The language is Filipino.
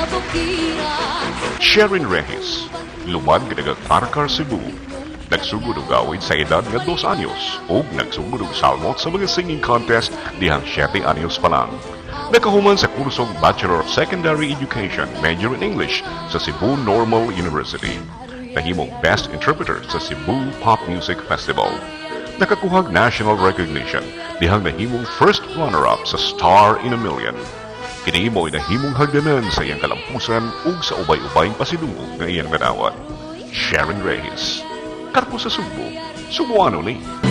Sherin Reyes, lumad ka Karkar, Cebu. Nagsugod og awit sa edad nga 2 anyos o nagsugod og salmot sa mga singing contest dihang 7 anyos pa lang. Nakahuman sa kursong Bachelor of Secondary Education, major in English sa Cebu Normal University. Nahimong Best Interpreter sa Cebu Pop Music Festival. Nakakuhag national recognition dihang nahimong first runner-up sa Star in a Million. Kini mo'y nahimong hagdanan sa iyang kalampusan ug sa ubay-ubayng pasidungog nga iyang nadawat. Sherin Reyes, Karpo sa Subo, Subuano ni.